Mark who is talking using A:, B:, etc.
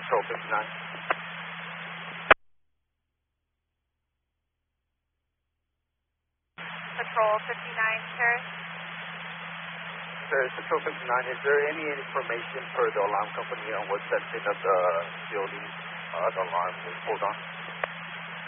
A: Patrol 59.
B: Patrol 59, Paris.
A: Patrol 59, is there any information for the alarm company on what section of the building the alarm was pulled on?